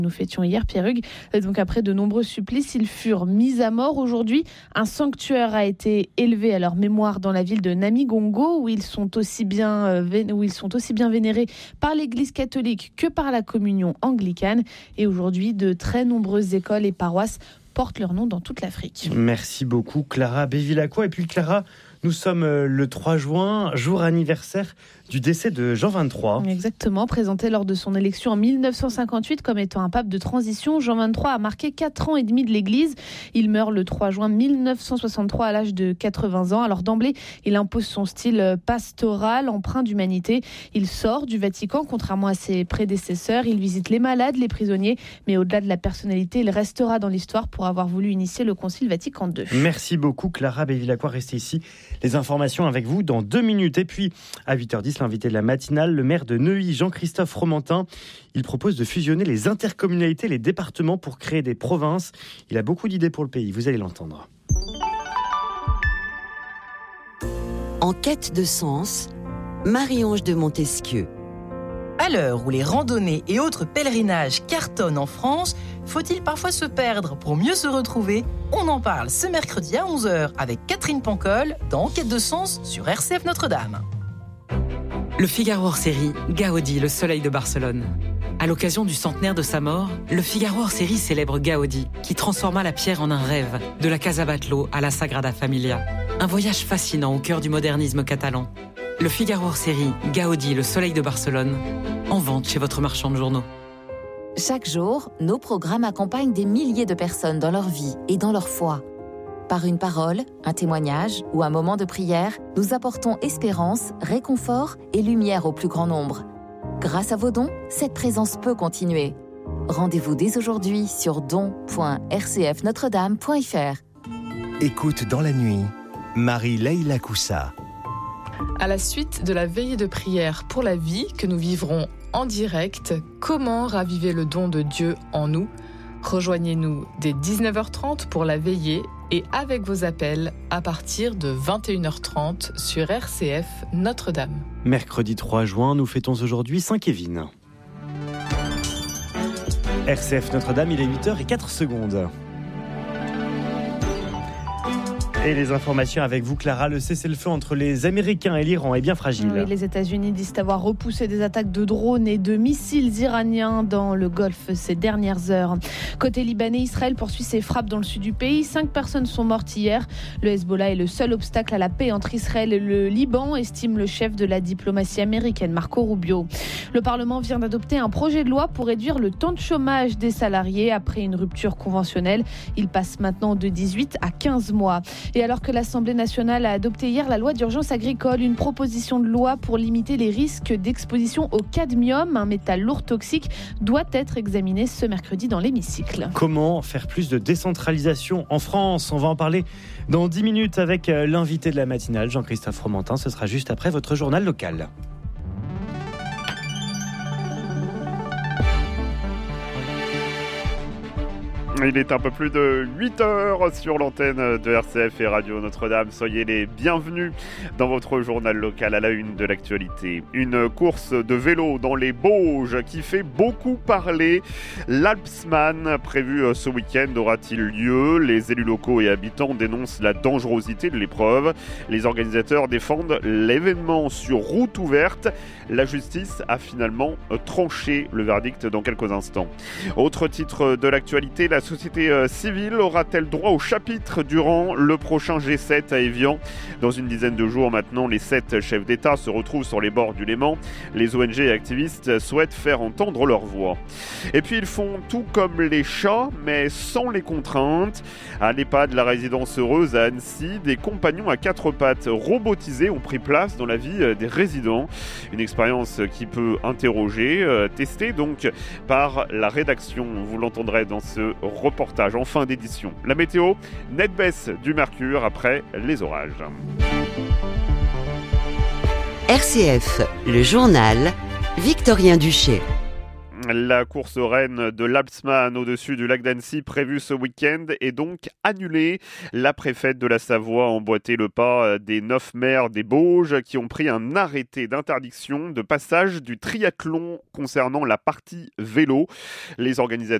Nous fêtions hier Pierre Hugues. Donc après de nombreux supplices, ils furent mis à mort. Aujourd'hui, un sanctuaire a été élevé à leur mémoire dans la ville de Namigongo, où ils sont aussi bien vénérés par l'Église catholique que par la communion anglicane. Et aujourd'hui, de très nombreuses écoles et paroisses portent leur nom dans toute l'Afrique. Merci beaucoup Clara Bevilacqua. Et puis Clara, nous sommes le 3 juin, jour anniversaire du décès de Jean XXIII. Exactement, présenté lors de son élection en 1958 comme étant un pape de transition, Jean XXIII a marqué 4 ans et demi de l'Église. Il meurt le 3 juin 1963 à l'âge de 80 ans. Alors d'emblée, il impose son style pastoral, empreint d'humanité. Il sort du Vatican, contrairement à ses prédécesseurs. Il visite les malades, les prisonniers, mais au-delà de la personnalité, il restera dans l'histoire pour avoir voulu initier le Concile Vatican II. Merci beaucoup Clara Bevilacqua, restez ici. Les informations avec vous dans 2 minutes. Et puis, à 8h10, l'invité de la matinale, le maire de Neuilly, Jean-Christophe Fromentin. Il propose de fusionner les intercommunalités, les départements pour créer des provinces. Il a beaucoup d'idées pour le pays, vous allez l'entendre. En quête de sens, Marie-Ange de Montesquieu. À l'heure où les randonnées et autres pèlerinages cartonnent en France, faut-il parfois se perdre pour mieux se retrouver ? On en parle ce mercredi à 11h avec Catherine Pancol dans Quête de sens sur RCF Notre-Dame. Le Figaro hors série, Gaudi, le soleil de Barcelone. À l'occasion du centenaire de sa mort, le Figaro hors série célèbre Gaudi, qui transforma la pierre en un rêve, de la Casa Batlló à la Sagrada Familia. Un voyage fascinant au cœur du modernisme catalan. Le Figaro hors série, Gaudi, le soleil de Barcelone, en vente chez votre marchand de journaux. Chaque jour, nos programmes accompagnent des milliers de personnes dans leur vie et dans leur foi. Par une parole, un témoignage ou un moment de prière, nous apportons espérance, réconfort et lumière au plus grand nombre. Grâce à vos dons, cette présence peut continuer. Rendez-vous dès aujourd'hui sur don.rcfnotredame.fr. Écoute dans la nuit, Marie-Leila Coussa. À la suite de la veillée de prière pour la vie que nous vivrons en direct, comment raviver le don de Dieu en nous ? Rejoignez-nous dès 19h30 pour la veillée et avec vos appels à partir de 21h30 sur RCF Notre-Dame. Mercredi 3 juin, nous fêtons aujourd'hui Saint-Kévin. RCF Notre-Dame, il est 8h04. Et les informations avec vous, Clara. Le cessez-le-feu entre les Américains et l'Iran est bien fragile. Oui, les États-Unis disent avoir repoussé des attaques de drones et de missiles iraniens dans le Golfe ces dernières heures. Côté libanais, Israël poursuit ses frappes dans le sud du pays. 5 personnes sont mortes hier. Le Hezbollah est le seul obstacle à la paix entre Israël et le Liban, estime le chef de la diplomatie américaine, Marco Rubio. Le Parlement vient d'adopter un projet de loi pour réduire le temps de chômage des salariés après une rupture conventionnelle. Il passe maintenant de 18 à 15 mois. Et alors que l'Assemblée nationale a adopté hier la loi d'urgence agricole, une proposition de loi pour limiter les risques d'exposition au cadmium, un métal lourd toxique, doit être examinée ce mercredi dans l'hémicycle. Comment faire plus de décentralisation en France ? On va en parler dans 10 minutes avec l'invité de la matinale, Jean-Christophe Fromentin. Ce sera juste après votre journal local. Il est un peu plus de 8h sur l'antenne de RCF et Radio Notre-Dame. Soyez les bienvenus dans votre journal local à la une de l'actualité. Une course de vélo dans les Bauges qui fait beaucoup parler. L'Alpsman prévu ce week-end aura-t-il lieu ? Les élus locaux et habitants dénoncent la dangerosité de l'épreuve. Les organisateurs défendent l'événement sur route ouverte. La justice a finalement tranché le verdict dans quelques instants. Autre titre de l'actualité, la société civile aura-t-elle droit au chapitre durant le prochain G7 à Évian ? Dans une dizaine de jours maintenant, les 7 chefs d'État se retrouvent sur les bords du Léman. Les ONG et activistes souhaitent faire entendre leur voix. Et puis ils font tout comme les chats, mais sans les contraintes. À l'EHPAD La Résidence Heureuse à Annecy, des compagnons à 4 pattes robotisés ont pris place dans la vie des résidents. Une expérience qui peut interroger, testée donc par la rédaction. Vous l'entendrez dans ce reportage en fin d'édition. La météo, nette baisse du mercure après les orages. RCF, le journal, Victorien Duché. La course reine de l'Alpsman au-dessus du lac d'Annecy prévue ce week-end est donc annulée. La préfète de la Savoie a emboîté le pas des 9 maires des Bauges qui ont pris un arrêté d'interdiction de passage du triathlon concernant la partie vélo. Les organisateurs